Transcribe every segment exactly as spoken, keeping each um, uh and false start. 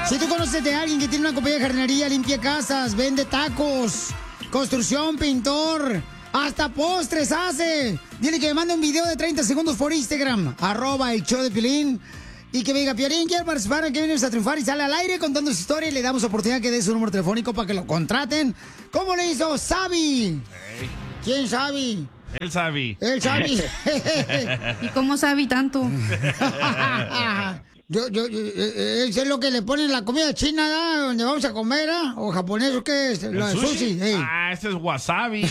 Si tú conoces de alguien que tiene una compañía de jardinería, limpia casas, vende tacos, construcción, pintor, hasta postres hace. Dile que me mande un video de treinta segundos por Instagram, arroba el show de Piolín. Y que me diga, Piolín, quiero participar, que vienes a triunfar, y sale al aire contando su historia y le damos oportunidad que dé su número telefónico para que lo contraten. ¿Cómo le hizo Sabi? Hey. ¿Quién Sabi? El Sabi. El Sabi. ¿Y cómo Sabi tanto? Yo, yo, yo, eso es lo que le ponen la comida china, ¿no? Donde vamos a comer, ¿eh? ¿O japonés o qué es? Lo de sushi. sushi. Hey. Ah, ese es wasabi.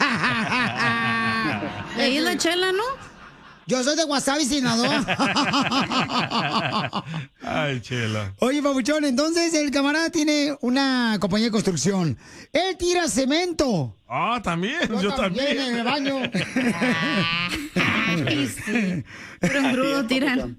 Ahí es la chela, ¿no? Yo soy de Wasabi, Sinaloa. Ay, chela. Oye, papuchón, entonces el camarada tiene una compañía de construcción. Él tira cemento. Ah, oh, también. Yo, yo también. también. En el baño. Ay, sí. Pero en grudo tiran.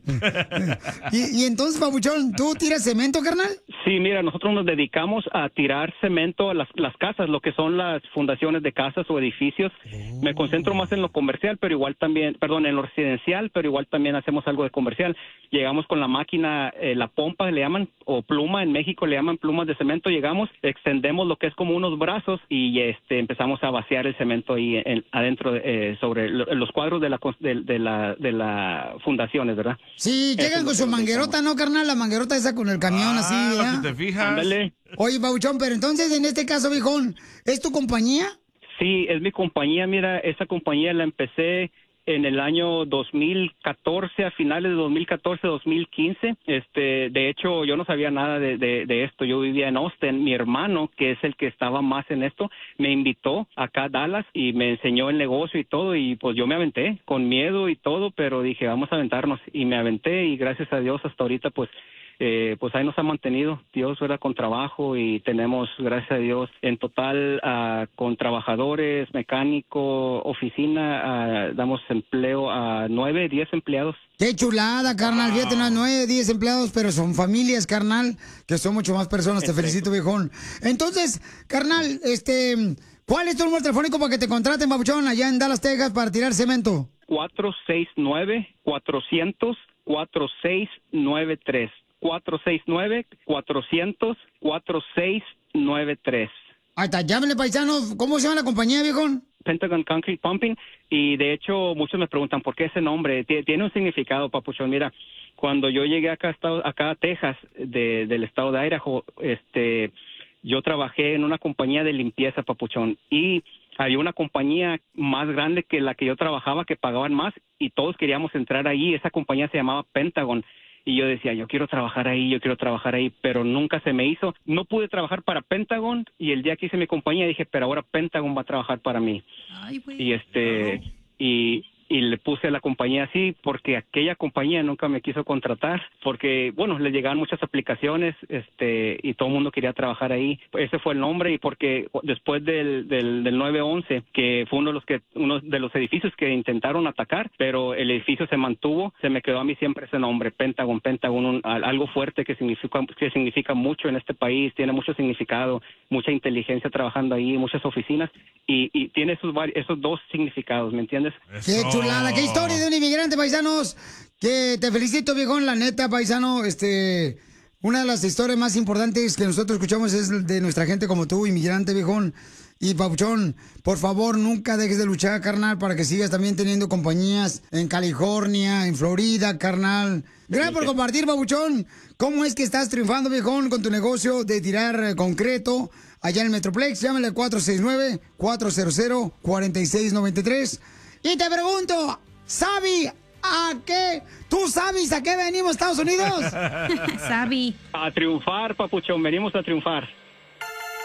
¿Y, y entonces, papuchón, tú tiras cemento, carnal? Sí, mira, nosotros nos dedicamos a tirar cemento a las, las casas, lo que son las fundaciones de casas o edificios. Oh. Me concentro más en lo comercial, pero igual también, perdón, en lo residencial, pero igual también hacemos algo de comercial. Llegamos con la máquina, eh, la pompa le llaman, o pluma, en México le llaman plumas de cemento, llegamos, extendemos lo que es como unos brazos y este empezamos a vaciar el cemento ahí en, adentro, eh, sobre los cuadros de la, de, de la, de la fundaciones, ¿verdad? Sí, llegan Eso con su manguerota, ¿no, carnal? La manguerota esa con el camión, ah, así, ¿verdad? Si te fijas. Ándale. Oye, Pabuchón, pero entonces, en este caso, viejón, ¿es tu compañía? Sí, es mi compañía. Mira, esa compañía la empecé en el año dos mil catorce, a finales de dos mil catorce, dos mil quince. Este, de hecho, yo no sabía nada de, de, de esto. Yo vivía en Austin. Mi hermano, que es el que estaba más en esto, me invitó acá a Dallas y me enseñó el negocio y todo. Y pues yo me aventé con miedo y todo, pero dije, vamos a aventarnos. Y me aventé y gracias a Dios hasta ahorita, pues, Eh, pues ahí nos ha mantenido Dios, ¿verdad? Con trabajo y tenemos, gracias a Dios, en total uh, con trabajadores, mecánico, oficina, uh, damos empleo a nueve, diez empleados. Qué chulada, carnal. Fíjate, no, nueve, diez empleados, pero son familias, carnal, que son mucho más personas. Te felicito, viejón. Entonces, carnal, este, ¿cuál es tu número telefónico para que te contraten, babuchón, allá en Dallas, Texas, para tirar cemento? cuatro seis nueve, cuatrocientos, cuatro seis nueve tres. cuatro seis nueve, cuatrocientos, cuatro seis nueve tres. Ahí está, llámenle, paisanos. ¿Cómo se llama la compañía, viejón? Pentagon Concrete Pumping. Y de hecho, muchos me preguntan por qué ese nombre. Tiene un significado, papuchón. Mira, cuando yo llegué acá, acá a Texas, de, del estado de Idaho, este, yo trabajé en una compañía de limpieza, papuchón. Y había una compañía más grande que la que yo trabajaba, que pagaban más, y todos queríamos entrar ahí. Esa compañía se llamaba Pentagon. Y yo decía, yo quiero trabajar ahí, yo quiero trabajar ahí, pero nunca se me hizo. No pude trabajar para Pentagon y el día que hice mi compañía dije, pero ahora Pentagon va a trabajar para mí. Ay, pues, y este, no. y, y le puse a la compañía así porque aquella compañía nunca me quiso contratar porque, bueno, le llegaban muchas aplicaciones este y todo el mundo quería trabajar ahí. Ese fue el nombre y porque después del, del, del nueve once, que fue uno de los que uno de los edificios que intentaron atacar, pero el edificio se mantuvo, se me quedó a mí siempre ese nombre, Pentagon, Pentagon, un, algo fuerte que significa, que significa mucho en este país, tiene mucho significado, mucha inteligencia trabajando ahí, muchas oficinas y, y tiene esos, esos dos significados, ¿me entiendes? ¡Qué chulada! ¡Qué historia de un inmigrante, paisanos! Que te felicito, viejón, la neta, paisano, este... Una de las historias más importantes que nosotros escuchamos es de nuestra gente como tú, inmigrante, viejón. Y, Papuchón, por favor, nunca dejes de luchar, carnal, para que sigas también teniendo compañías en California, en Florida, carnal. Gracias por compartir, Papuchón. ¿Cómo es que estás triunfando, viejón, con tu negocio de tirar eh, concreto allá en el Metroplex? Llámale al cuatro seis nueve, cuatro cero cero, cuatro seis nueve tres. Y te pregunto, ¿Sabi a qué? ¿Tú sabes a qué venimos, Estados Unidos? Sabi. A triunfar, papuchón, venimos a triunfar.